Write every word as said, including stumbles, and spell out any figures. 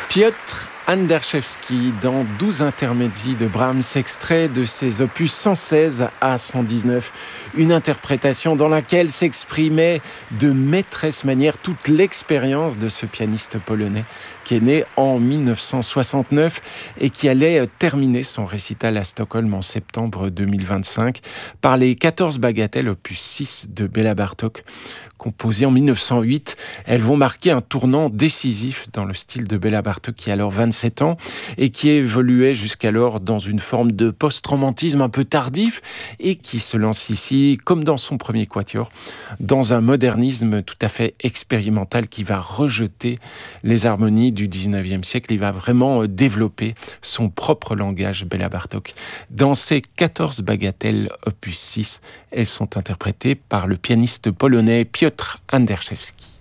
Piotr Anderszewski dans douze intermezzi de Brahms, extrait de ses opus cent seize à cent dix-neuf. Une interprétation dans laquelle s'exprimait de maîtresse manière toute l'expérience de ce pianiste polonais qui est né en mille neuf cent soixante-neuf et qui allait terminer son récital à Stockholm en septembre deux mille vingt-cinq par les quatorze bagatelles opus six de Béla Bartók. Composées en mille neuf cent huit, elles vont marquer un tournant décisif dans le style de Béla Bartók qui a alors vingt-sept ans et qui évoluait jusqu'alors dans une forme de post-romantisme un peu tardif et qui se lance ici, comme dans son premier quatuor, dans un modernisme tout à fait expérimental qui va rejeter les harmonies du dix-neuvième siècle. Il va vraiment développer son propre langage, Béla Bartók. Dans ces quatorze bagatelles opus six, elles sont interprétées par le pianiste polonais Piotr Anderszewski.